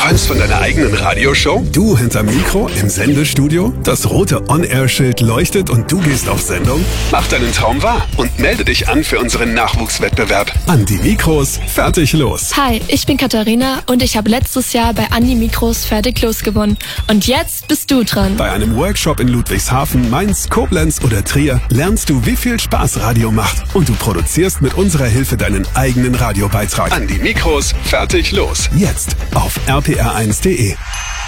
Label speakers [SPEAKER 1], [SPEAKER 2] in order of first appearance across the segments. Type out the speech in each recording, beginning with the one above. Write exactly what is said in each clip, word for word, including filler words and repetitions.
[SPEAKER 1] Träumst von deiner eigenen Radioshow? Du hinterm Mikro im Sendestudio? Das rote On-Air-Schild leuchtet und du gehst auf Sendung? Mach deinen Traum wahr und melde dich an für unseren Nachwuchswettbewerb. An die Mikros, fertig, los.
[SPEAKER 2] Hi, ich bin Katharina und ich habe letztes Jahr bei An die Mikros fertig los gewonnen. Und jetzt bist du dran.
[SPEAKER 1] Bei einem Workshop in Ludwigshafen, Mainz, Koblenz oder Trier lernst du, wie viel Spaß Radio macht. Und du produzierst mit unserer Hilfe deinen eigenen Radiobeitrag. An die Mikros, fertig, los. Jetzt auf r p r eins punkt d e.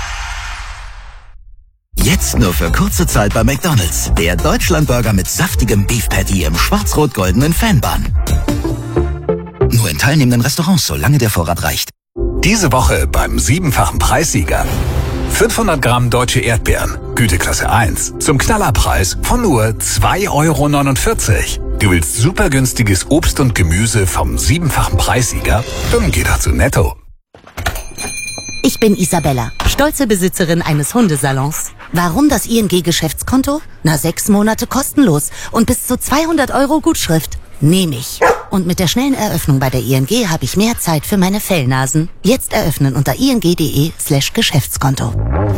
[SPEAKER 3] Jetzt nur für kurze Zeit bei McDonald's. Der Deutschlandburger mit saftigem Beef Patty im schwarz-rot-goldenen Fanbun. Nur in teilnehmenden Restaurants, solange der Vorrat reicht.
[SPEAKER 4] Diese Woche beim siebenfachen Preissieger. fünfhundert Gramm deutsche Erdbeeren, Güteklasse eins, zum Knallerpreis von nur zwei Euro neunundvierzig. Du willst super günstiges Obst und Gemüse vom siebenfachen Preissieger? Dann geh doch zu Netto.
[SPEAKER 5] Ich bin Isabella, stolze Besitzerin eines Hundesalons. Warum das I N G-Geschäftskonto? Na, sechs Monate kostenlos und bis zu zweihundert Euro Gutschrift. Nehm ich. Und mit der schnellen Eröffnung bei der I N G habe ich mehr Zeit für meine Fellnasen. Jetzt eröffnen unter ing.de slash Geschäftskonto.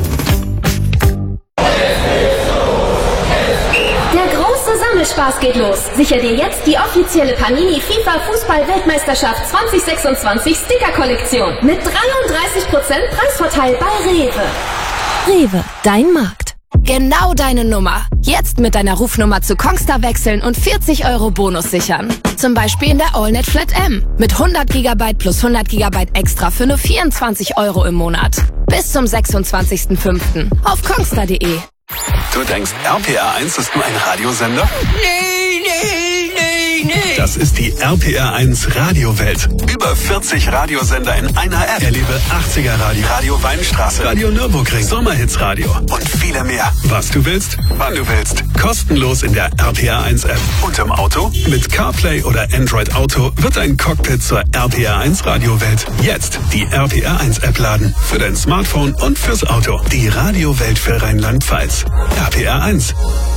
[SPEAKER 6] Spaß geht los. Sicher dir jetzt die offizielle Panini FIFA Fußball-Weltmeisterschaft zwanzig sechsundzwanzig Sticker-Kollektion mit dreiunddreißig Prozent Preisvorteil bei Rewe.
[SPEAKER 2] Rewe, dein Markt. Genau deine Nummer. Jetzt mit deiner Rufnummer zu Kongstar wechseln und vierzig Euro Bonus sichern. Zum Beispiel in der AllNet Flat M mit hundert Gigabyte plus hundert Gigabyte extra für nur vierundzwanzig Euro im Monat. Bis zum sechsundzwanzigsten fünften auf kongstar punkt de.
[SPEAKER 1] Du denkst, R P R eins ist nur ein Radiosender?
[SPEAKER 7] Nee, nee, nee, nee.
[SPEAKER 1] Das ist die R P R eins Radiowelt. Über vierzig Radiosender in einer App. Erlebe achtziger Radio, Radio Weinstraße, Radio Nürburgring, Sommerhitsradio und viele mehr. Was du willst, wann du willst. Kostenlos in der R P R eins App. Und im Auto? Mit CarPlay oder Android Auto wird dein Cockpit zur R P R eins Radiowelt. Jetzt die R P R eins App laden. Für dein Smartphone und fürs Auto. Die Radiowelt für Rheinland-Pfalz. R P R eins.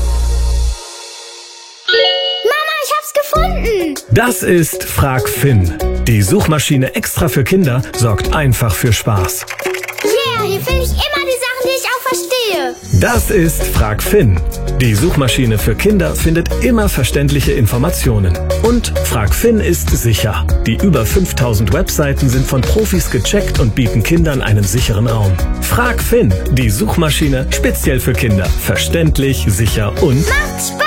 [SPEAKER 6] Mama, ich hab's gefunden!
[SPEAKER 8] Das ist Frag Finn. Die Suchmaschine extra für Kinder sorgt einfach für Spaß.
[SPEAKER 6] Yeah, hier finde ich immer die Sachen, die ich auch verstehe.
[SPEAKER 8] Das ist Frag Finn. Die Suchmaschine für Kinder findet immer verständliche Informationen. Und Frag Finn ist sicher. Die über fünftausend Webseiten sind von Profis gecheckt und bieten Kindern einen sicheren Raum. Frag Finn, die Suchmaschine speziell für Kinder. Verständlich, sicher und...
[SPEAKER 6] Macht Spaß!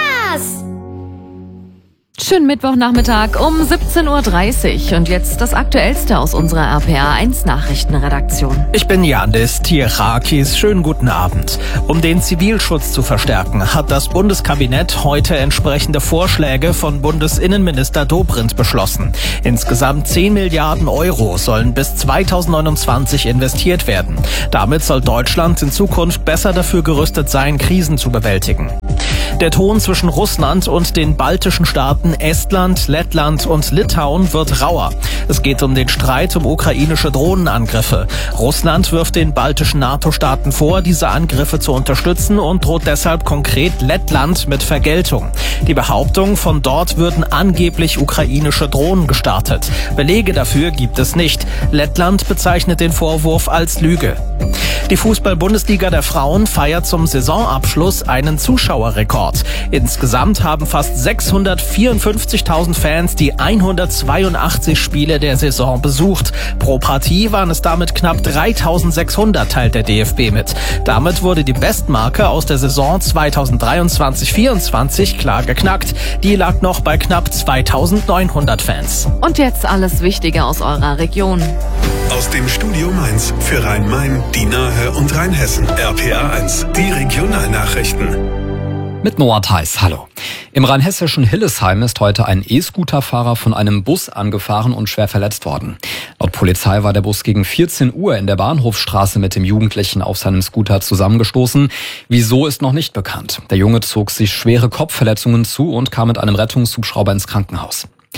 [SPEAKER 9] Schönen Mittwochnachmittag um siebzehn Uhr dreißig und jetzt das Aktuellste aus unserer R P R eins Nachrichtenredaktion.
[SPEAKER 10] Ich bin Janis Tierakis. Schönen guten Abend. Um den Zivilschutz zu verstärken, hat das Bundeskabinett heute entsprechende Vorschläge von Bundesinnenminister Dobrindt beschlossen. Insgesamt zehn Milliarden Euro sollen bis zweitausendneunundzwanzig investiert werden. Damit soll Deutschland in Zukunft besser dafür gerüstet sein, Krisen zu bewältigen. Der Ton zwischen Russland und den baltischen Staaten Estland, Lettland und Litauen wird rauer. Es geht um den Streit um ukrainische Drohnenangriffe. Russland wirft den baltischen NATO-Staaten vor, diese Angriffe zu unterstützen und droht deshalb konkret Lettland mit Vergeltung. Die Behauptung, von dort würden angeblich ukrainische Drohnen gestartet. Belege dafür gibt es nicht. Lettland bezeichnet den Vorwurf als Lüge. Die Fußball-Bundesliga der Frauen feiert zum Saisonabschluss einen Zuschauerrekord. Insgesamt haben fast sechshundertvierundfünfzigtausend Fans die hundertzweiundachtzig Spiele der Saison besucht. Pro Partie waren es damit knapp dreitausendsechshundert, teilt der D F B mit. Damit wurde die Bestmarke aus der Saison zweitausenddreiundzwanzig vierundzwanzig klar geknackt. Die lag noch bei knapp zweitausendneunhundert Fans.
[SPEAKER 9] Und jetzt alles Wichtige aus eurer Region.
[SPEAKER 1] Aus dem Studio Mainz für Rhein-Main, die Nahe und Rheinhessen. R P R eins, die Regionalnachrichten.
[SPEAKER 11] Mit Noah Theis, hallo. Im rheinhessischen Hillesheim ist heute ein E-Scooter-Fahrer von einem Bus angefahren und schwer verletzt worden. Laut Polizei war der Bus gegen vierzehn Uhr in der Bahnhofstraße mit dem Jugendlichen auf seinem Scooter zusammengestoßen. Wieso ist noch nicht bekannt. Der Junge zog sich schwere Kopfverletzungen zu und kam mit einem Rettungshubschrauber ins Krankenhaus.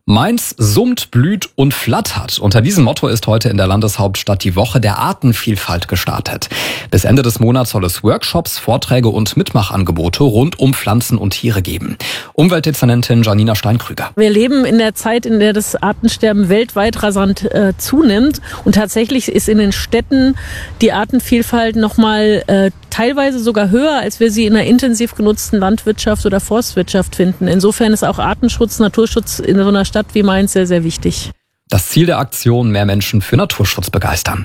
[SPEAKER 11] Mainz summt, blüht und flattert. Unter diesem Motto ist heute in der Landeshauptstadt die Woche der Artenvielfalt gestartet. Bis Ende des Monats soll es Workshops, Vorträge und Mitmachangebote rund um Pflanzen und Tiere geben. Umweltdezernentin Janina Steinkrüger.
[SPEAKER 12] Wir leben in der Zeit, in der das Artensterben weltweit rasant äh, zunimmt. Und tatsächlich ist in den Städten die Artenvielfalt noch mal äh, teilweise sogar höher, als wir sie in einer intensiv genutzten Landwirtschaft oder Forstwirtschaft finden. Insofern ist auch Artenschutz, Naturschutz in so einer Stadt wie Mainz sehr, sehr wichtig.
[SPEAKER 11] Das Ziel der Aktion: mehr Menschen für Naturschutz begeistern.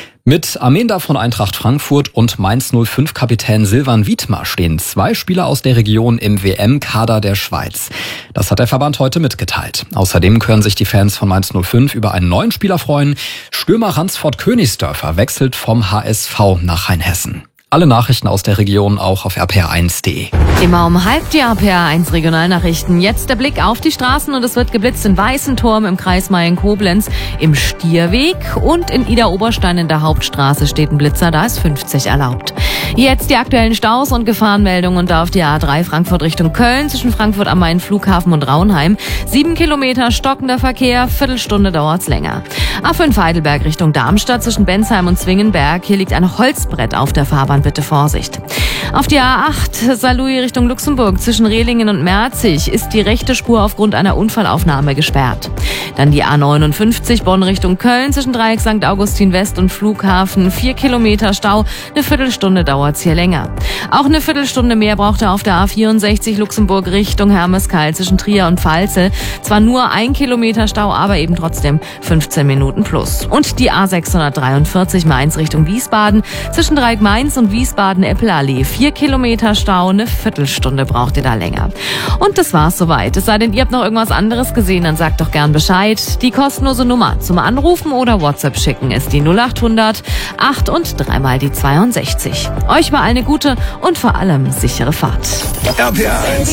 [SPEAKER 11] Mit Amenda von Eintracht Frankfurt und Mainz null fünf Kapitän Silvan Wiedmer stehen zwei Spieler aus der Region im W M-Kader der Schweiz. Das hat der Verband heute mitgeteilt. Außerdem können sich die Fans von Mainz null fünf über einen neuen Spieler freuen. Stürmer Ransford Königsdörfer wechselt vom H S V nach Rheinhessen. Alle Nachrichten aus der Region auch auf r p r eins punkt d e.
[SPEAKER 9] Immer um halb die R P R eins Regionalnachrichten. Jetzt der Blick auf die Straßen und es wird geblitzt in Weißenturm im Kreis Mayen-Koblenz, im Stierweg und in Ida-Oberstein in der Hauptstraße steht ein Blitzer, da ist fünfzig erlaubt. Jetzt die aktuellen Staus und Gefahrenmeldungen und da auf die A drei Frankfurt Richtung Köln zwischen Frankfurt am Main Flughafen und Raunheim. Sieben Kilometer stockender Verkehr, Viertelstunde dauert's länger. A fünf Heidelberg Richtung Darmstadt zwischen Bensheim und Zwingenberg. Hier liegt ein Holzbrett auf der Fahrbahn. Bitte Vorsicht. Auf die A acht Saarlouis Richtung Luxemburg zwischen Rehlingen und Merzig ist die rechte Spur aufgrund einer Unfallaufnahme gesperrt. Dann die A neunundfünfzig Bonn Richtung Köln zwischen Dreieck Sankt Augustin West und Flughafen. Vier Kilometer Stau, eine Viertelstunde dauert's hier länger. Auch eine Viertelstunde mehr braucht er auf der A vierundsechzig Luxemburg Richtung Hermeskeil zwischen Trier und Pfalzel. Zwar nur ein Kilometer Stau, aber eben trotzdem fünfzehn Minuten plus. Und die A sechshundertdreiundvierzig Mainz Richtung Wiesbaden zwischen Dreieck Mainz und Wiesbaden-Eppelallee. Vier Kilometer Stau, eine Viertelstunde braucht ihr da länger. Und das war's soweit. Es sei denn, ihr habt noch irgendwas anderes gesehen, dann sagt doch gern Bescheid. Die kostenlose Nummer zum Anrufen oder WhatsApp schicken ist die null acht hundert acht und dreimal die zweiundsechzig. Euch war eine gute und vor allem sichere Fahrt.
[SPEAKER 1] R P R eins.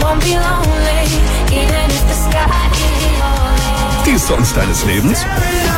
[SPEAKER 1] Die Songs deines Lebens?